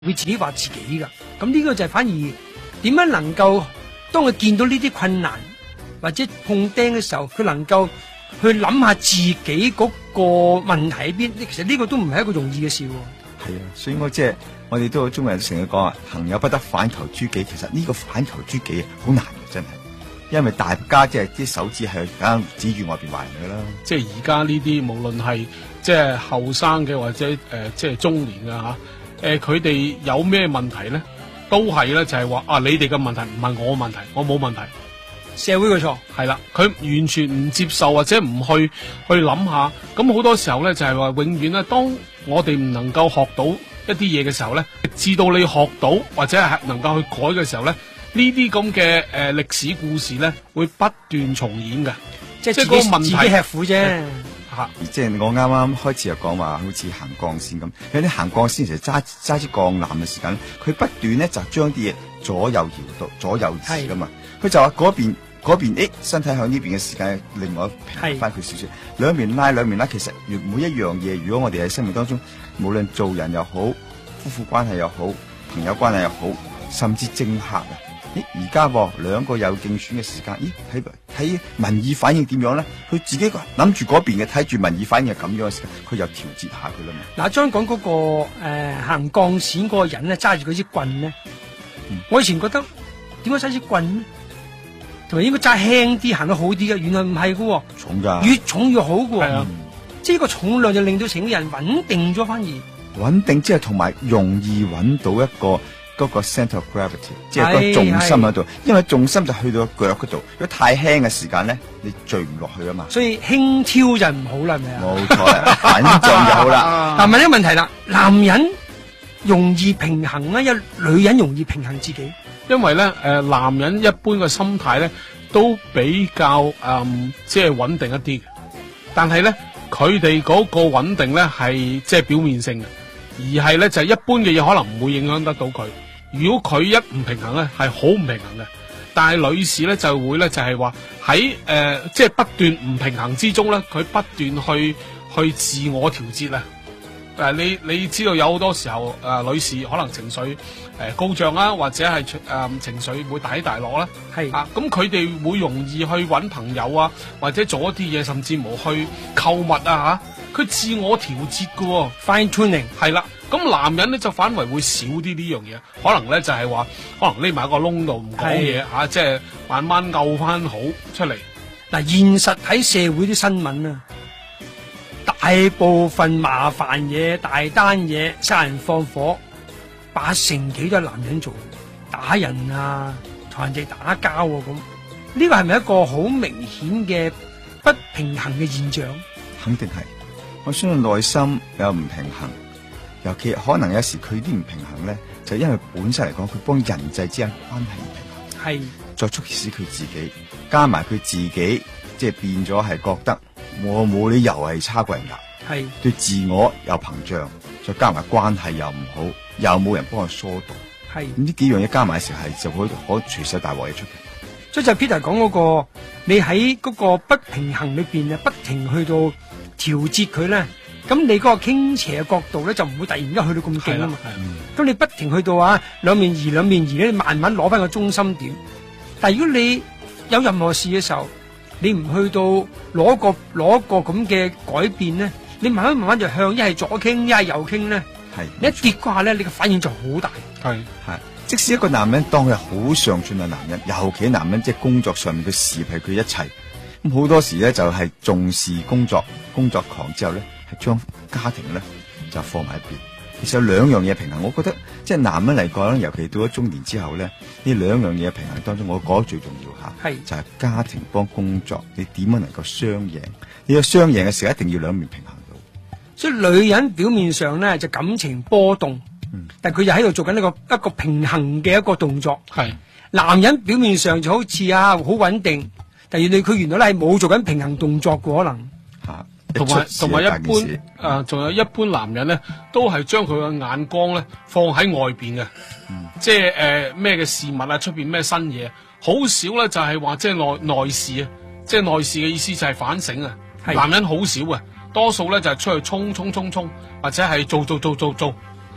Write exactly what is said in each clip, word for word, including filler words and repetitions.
會自己話自己噶。咁呢個就係反而點樣能夠當佢見到呢啲困難或者碰釘嘅時候，佢能夠去諗下自己嗰個問題喺邊。其實呢個都唔係一個容易嘅事。 係啊，所以我即係我哋都有中國人成日講啊，行有不得反求諸己。其實呢個反求諸己好難嘅，真係，因為大家即係啲手指係梗指住外邊壞人噶啦。 即係而家呢啲無論係即係後生嘅或者誒、呃、即係中年嘅吓，誒佢哋有咩問題咧，都係咧就係話啊，你哋嘅問題唔係我問題，我冇問題， 社會嘅錯係啦，佢完全唔接受或者唔去去諗下。咁好多時候咧就係話永遠咧，當我哋唔能夠學到一啲嘢嘅時候咧，至到你學到或者係能夠去改嘅時候咧，呢啲咁嘅誒歷史故事咧會不斷重演嘅， 即係自己嗰個問題自己吃苦啫。 吓， 即係我啱啱開始就講話，好似行鋼線咁，有啲行鋼線其實揸揸支鋼纜嘅時間，佢不斷咧就將啲嘢左右搖到左右移噶嘛。佢就話嗰邊嗰邊，誒身體向呢邊嘅時間，另外平衡翻佢少少，兩邊拉兩邊拉。其實每一樣嘢，如果我哋喺生命當中，無論做人又好，夫婦關係又好，朋友關係又好，甚至政客啊，咦而家兩個有競選嘅時間，咦睇睇民意反應點樣咧？佢自己諗住嗰邊嘅，睇住民意反應係咁樣嘅時間，佢又調節下佢啦嘛。 嗱，張講嗰個誒、呃、行鋼線嗰個人咧，揸住嗰支棍咧、嗯，我以前覺得點解揸支棍咧？同埋應該揸輕啲，行得好啲嘅，原來唔係噶， 重噶， 越重越好噶。係啊， 嗯、 即係個重量就令到成個人穩定咗，反而穩定之後同埋容易揾到一個。嗰、那個 center of gravity， 即係個重心喺度，因為重心就去到腳嗰度。如果太輕嘅時間咧，你墜唔落去啊嘛。所以輕佻就唔好啦，係咪啊？ 冇錯啦，穩重就好啦。 但問一個問題啦，男人容易平衡咧，一女人容易平衡自己， 因為咧誒、呃，男人一般嘅心態咧都比較誒、嗯，即係穩定一啲嘅。但係咧，佢哋嗰個穩定咧係即係表面性嘅，而係咧就係、是、一般嘅嘢可能唔會影響得到佢。如果佢一唔平衡咧，係好唔平衡嘅。但係女士咧就會咧就係話喺誒即係不斷唔平衡之中咧，佢不斷去去自我調節啊。誒、呃，你你知道有好多時候誒、呃，女士可能情緒誒、呃、高漲啦，或者係誒、呃、情緒會大起大落啦。係啊，咁佢哋會容易去揾朋友啊，或者做一啲嘢，甚至乎去購物啊吓。佢自我調節嘅、哦、 ，fine tuning 係啦。咁男人咧就反為會少啲呢樣嘢，可能咧就係話，可能匿埋個窿度唔講嘢吓，即係慢慢漚翻好出嚟。 嗱，現實喺社會啲新聞啊，大部分麻煩嘢、大單嘢、殺人放火，八成幾都係男人做，打人啊，同人哋打交啊咁。呢個係咪一個好明顯嘅不平衡嘅現象？ 肯定係，我相信內心有唔平衡。尤其可能有時佢啲唔平衡咧，就因為本身嚟講，佢幫人際之間關係唔平衡，係再促使佢自己，加埋佢自己，即係變咗係覺得我冇理由係差過人㗎，係對自我又膨脹，再加埋關係又唔好，又冇人幫佢疏導，係咁呢幾樣嘢加埋嘅時候係就可可隨時大鑊嘢出嘅。 所以就 Peter 講嗰個，你喺嗰個不平衡裏邊啊，不停去到調節佢咧。咁你嗰個傾斜嘅角度咧，就唔會突然間去到咁勁啊嘛。咁你不停去到啊兩面移兩面移咧，慢慢攞翻個中心點。但係如果你有任何事嘅時候，你唔去到攞個攞個咁嘅改變咧，你慢慢慢慢就向一係左傾一係右傾咧，係你一跌嗰下咧，你嘅反應就好大。係係，即使一個男人當佢係好上進嘅男人，尤其男人即係工作上面嘅事係佢一切，咁好多時咧就係重視工作，工作狂之後咧。將家庭咧就放埋一邊，其實有兩樣嘢平衡。我覺得即係男人嚟講，尤其到咗中年之後咧，呢兩樣嘢平衡當中，我覺得最重要吓，係就係、是、家庭幫工作，你點樣能夠雙贏？你要雙贏嘅時候，一定要兩面平衡到。 所以女人表面上咧就感情波動，嗯、但係佢就喺度做緊一個一個平衡嘅一個動作。係男人表面上就好似啊好穩定，但係你佢原來咧係冇做緊平衡動作嘅可能吓。 同埋同埋一般誒，仲、呃、有一般男人咧，都係將佢嘅眼光咧放喺外邊嘅、嗯，即係誒咩嘅事物啊，出邊咩新嘢，好少咧就係話即係內內視啊，即係內視嘅意思就係反省啊。男人好少啊，多數咧就係出去衝衝衝衝，或者係做做做做做啊。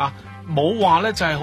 冇話咧就係、